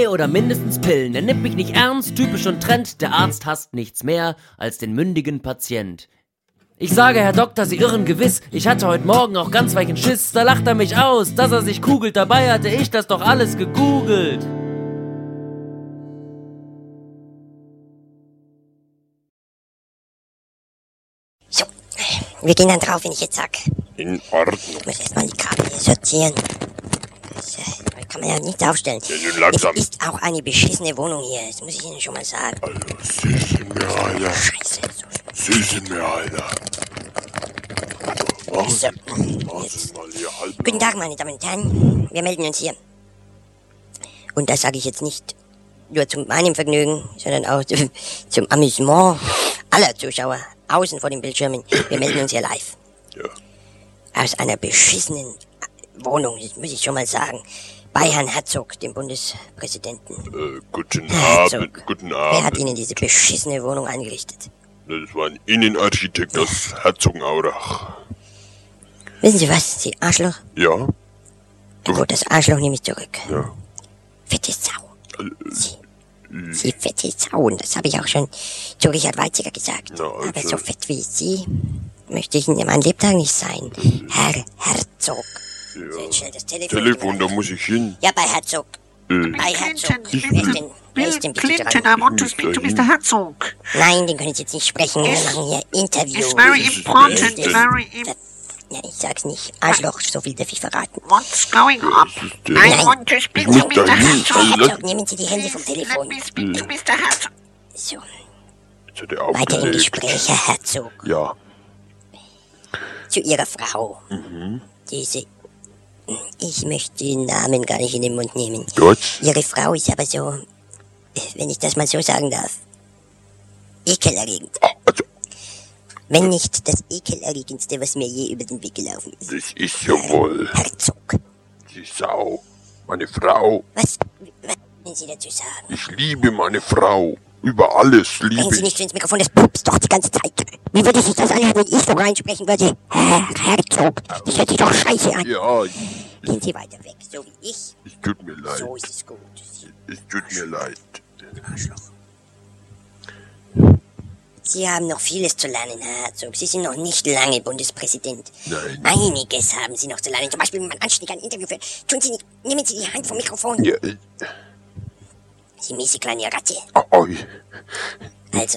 oder mindestens Pillen. Er nimmt mich nicht ernst, typisch und Trend. Der Arzt hasst nichts mehr als den mündigen Patient. Ich sage, Herr Doktor, Sie irren gewiss. Ich hatte heute Morgen auch ganz weichen Schiss. Da lacht er mich aus, dass er sich kugelt. Dabei hatte ich das doch alles gegoogelt. So, wir gehen dann drauf, wenn ich jetzt sag. In Ordnung. Ich muss erstmal die Kabel hier sortieren. Da kann man ja nichts aufstellen. Ja, nun langsam. Es ist auch eine beschissene Wohnung hier, das muss ich Ihnen schon mal sagen. Also, Sie sind mir, Alter. Scheiße. Sie sind mir, Alter. So, Was jetzt. mal hier, Alter. Guten Tag, meine Damen und Herren. Wir melden uns hier. Und das sage ich jetzt nicht nur zu meinem Vergnügen, sondern auch zum Amüsement aller Zuschauer außen vor den Bildschirmen. Wir melden uns hier live. Ja. Aus einer beschissenen Wohnung, das muss ich schon mal sagen. Bei Herrn Herzog, dem Bundespräsidenten. Guten Herzog. Abend, guten Wer hat Abend. Ihnen diese beschissene Wohnung eingerichtet? Das war ein Innenarchitekt aus Herzogenaurach. Wissen Sie was, Sie Arschloch? Ja? Gut, das Arschloch nehme ich zurück. Ja. Fette Sau. Sie fette Sau, und das habe ich auch schon zu Richard Weizsäcker gesagt. Na, also. Aber so fett wie Sie möchte ich in meinem Lebtag nicht sein. Herr Herzog. So, jetzt schnell das Telefon, da muss ich hin. Ja, bei Herzog. Bei Herzog. Wer ist denn bitte Clinton, dran? I want to speak to Mr. Herzog. Nein, den können Sie jetzt nicht sprechen. Wir machen hier Interview. It's very important, Das- Ja, ich sag's nicht. Arschloch, so viel darf ich verraten. What's going on? I Nein. want to speak Ich to muss Mr. dahin. Herzog. Herzog, nehmen Sie die Hände vom Let Telefon. me speak to Mr. Herzog. So, Jetzt hat er weiter im aufgelegt. Gespräch, Herr Herzog. Ja. Zu Ihrer Frau. Diese... Ich möchte den Namen gar nicht in den Mund nehmen. Gut. Ihre Frau ist aber so, wenn ich das mal so sagen darf, ekelerregend. Also, Wenn nicht das ekelerregendste, was mir je über den Weg gelaufen ist. das ist ja wohl Herzog. die Sau. Meine Frau. Was wollen Sie dazu sagen? Ich liebe meine Frau. Über alles Reden liebe Sie nicht ich. so ins Mikrofon, das pupst doch die ganze Zeit. Wie würde sich das anhören, wenn ich so reinsprechen würde? Herr Herzog, das hört sich doch scheiße an. Ja, Gehen Sie weiter weg, so wie ich. es tut mir leid. So ist es gut. Es tut mir leid. Sie haben noch vieles zu lernen, Herr Herzog. Sie sind noch nicht lange Bundespräsident. Nein. Einiges haben Sie noch zu lernen. Zum Beispiel, wenn man anständig ein Interview führt. Nehmen Sie die Hand vom Mikrofon. Ja, Sie miese kleine Ratte. oi. Also,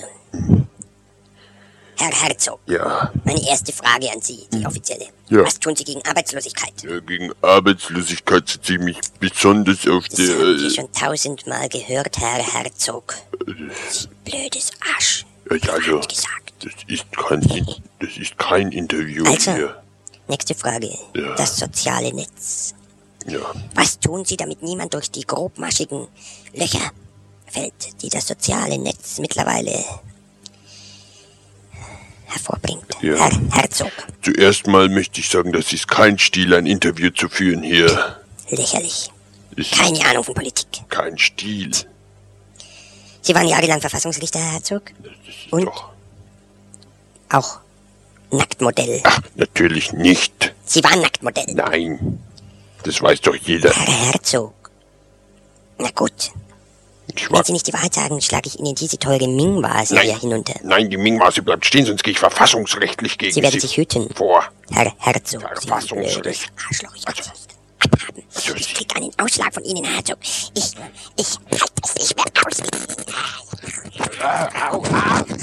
Herr Herzog, Ja, meine erste Frage an Sie, die offizielle. Ja. Was tun Sie gegen Arbeitslosigkeit? ja, gegen Arbeitslosigkeit sind sie mich besonders auf Das haben Sie der... schon 1000-mal gehört, Herr Herzog. Sie blödes Arsch. Also, Hat gesagt. das ist kein Interview Also, hier. nächste Frage. Ja. Das soziale Netz. Ja, Was tun Sie, damit niemand durch die grobmaschigen Löcher fällt, die das soziale Netz mittlerweile hervorbringt? Ja. Herr Herzog, zuerst mal möchte ich sagen, das ist kein Stil, ein Interview zu führen hier. lächerlich. Ist Keine Ahnung von Politik. kein Stil. Sie waren jahrelang Verfassungsrichter, Herr Herzog? Das ist Und? doch... Auch Nacktmodell. Ach, natürlich nicht. Sie waren Nacktmodell. Nein. Das weiß doch jeder. Herr Herzog. Na gut. Ich Wenn war... Sie nicht die Wahrheit sagen, schlage ich Ihnen diese teure Ming-Vase hier hinunter. Nein, die Ming-Maße bleibt stehen, sonst gehe ich verfassungsrechtlich gegen Sie werden sich hüten. vor. Herr Herzog, Sie Verfassungsrecht. blödes Arschloch, ich kann nicht abhaben. Ich krieg einen Ausschlag von Ihnen, Herzog. Ich halte es nicht mehr aus.